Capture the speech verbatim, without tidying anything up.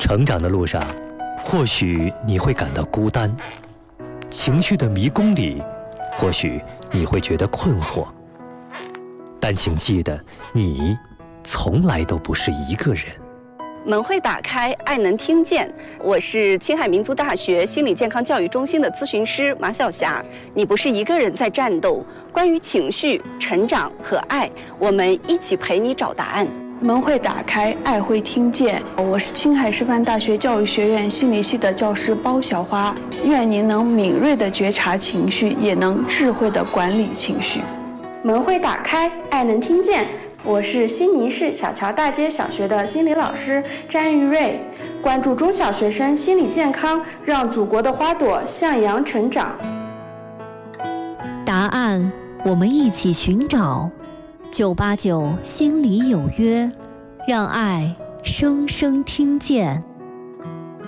成长的路上，或许你会感到孤单；情绪的迷宫里，或许你会觉得困惑。但请记得，你从来都不是一个人。 门会打开，爱能听见。我是青海民族大学心理健康教育中心的咨询师马晓霞。你不是一个人在战斗，关于情绪、成长和爱，我们一起陪你找答案。 门会打开，爱会听见。我是青海师范大学教育学院心理系的教师包小花。愿您能敏锐地觉察情绪，也能智慧地管理情绪。 门会打开，爱能听见。我是西宁市小桥大街小学的心理老师詹玉瑞，关注中小学生心理健康，让祖国的花朵向阳成长。 答案我们一起寻找。九八九心里有约，让爱声声听见。